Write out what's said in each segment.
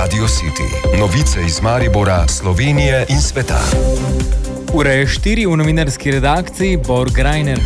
Radio City. Novice iz Maribora, Slovenije in sveta. Ura je 4 v novinarski redakciji Bor Grajner.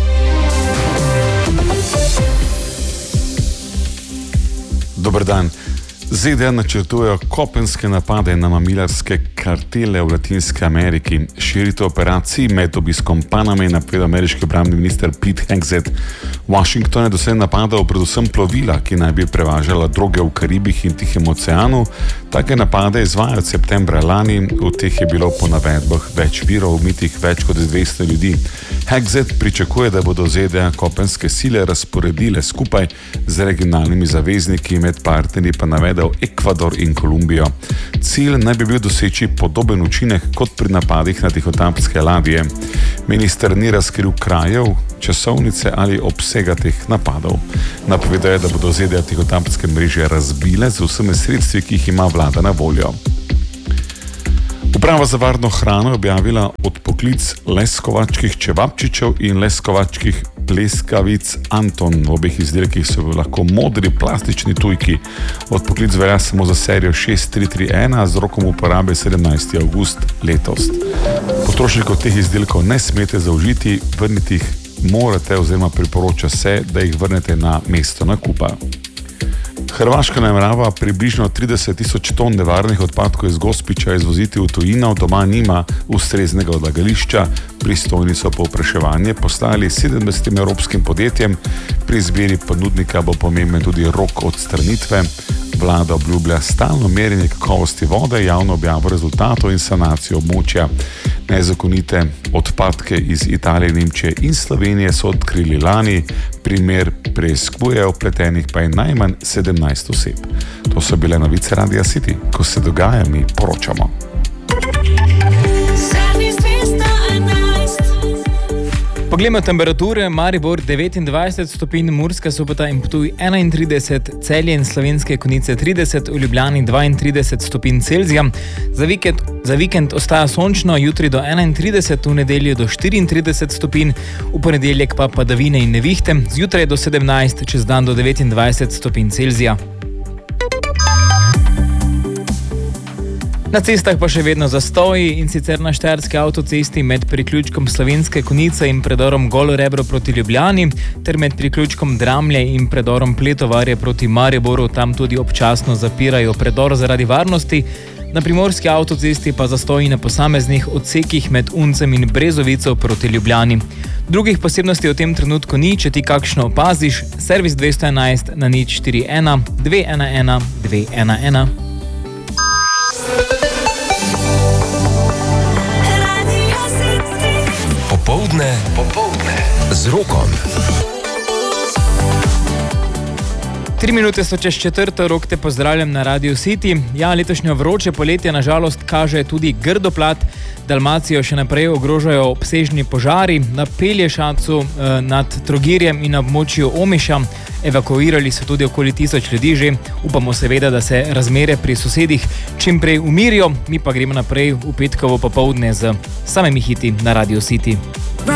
Dober dan. ZDA načrtujejo kopenske napade na mamilarske kartele v Latinski Ameriki. Širitev operacij med obiskom Paname je napovedal ameriški obrambni minister Pete Hegseth. Washington je doslej napadal predvsem plovila, ki naj bi prevažala droge v Karibih in Tihem oceanu. Take napade izvajajo od septembra lani, v teh je bilo po navedbah več virov, umrlih več kot 200 ljudi. Hegseth pričakuje, da bodo ZDA kopenske sile razporedile skupaj z regionalnimi zavezniki, med partnerji pa navedel Ekvador in Kolumbijo. Cilj naj bi bil doseči podoben učinek kot pri napadih na tihotapske ladje. Minister ni razkril krajev, časovnice ali obsega teh napadov. Napovedal je, da bodo ZDA tihotapske mreže razbile z vsemi sredstvi, ki jih ima vlada na voljo. Uprava za varno hrano je objavila odpoklic leskovačkih čevapčičev in leskovačkih pleskavic Anton. V obeh izdelkih so lahko modri plastični tujki. Odpoklic velja samo za serijo 6331 z rokom uporabe 17. avgust letos. Potrošnikov teh izdelkov ne smete zaužiti, vrniti jih morate oziroma priporoča se, da jih vrnete na mesto nakupa. Hrvaška namerava približno 30.000 ton nevarnih odpadkov iz Gospića izvoziti v tujino, doma nima ustreznega odlagališča. Pristojni so povpraševanje poslali 70 evropskim podjetjem. Pri izbiri ponudnika bo pomemben tudi rok odstranitve. Vlada obljublja stalno merjenje kakovosti vode, javno objavo rezultatov in sanacijo območja. Nezakonite odpadke iz Italije, Nemčije in Slovenije so odkrili lani. Primer preiskujejo, vpletenih pa je najmanj 17 oseb. To so bile novice Radia City. Ko se dogaja, mi poročamo. Poglejmo temperature. Maribor 29 stopinj, Murska Sobota in Ptuj 31, Celje in Slovenske Konjice 30, v Ljubljani 32 stopinj Celzija. Za vikend ostaja sončno, jutri do 31, v nedeljo do 34 stopinj, v ponedeljek pa padavine in nevihte, zjutraj do 17, čez dan do 29 stopinj Celzija. Na cestah pa še vedno zastoji, in sicer na štajerski avtocesti med priključkom Slovenske Konjice in predorom Golo Rebro proti Ljubljani, ter med priključkom Dramlje in predorom Pletovarje proti Mariboru, tam tudi občasno zapirajo predor zaradi varnosti. Na primorski avtocesti pa zastoji na posameznih odsekih med Uncem in Brezovico proti Ljubljani. Drugih posebnosti v tem trenutku ni, če ti kakšno opaziš, servis 211 na 041 211 211. Popoldne z Rokom. 3 minute so čez 4, Rok te pozdravljam na Radio City. Ja, letošnjo vroče poletje nažalost kaže tudi grdo plat. Dalmacijo še naprej ogrožajo obsežni požari. Na Pelješacu, nad Trogirjem in na območju Omiša evakuirali so tudi okoli 1000 ljudi že. Upamo seveda, da se razmere pri sosedih čim prej umirijo. Mi pa gremo naprej v petkovo popoldne z samimi hiti na Radio City.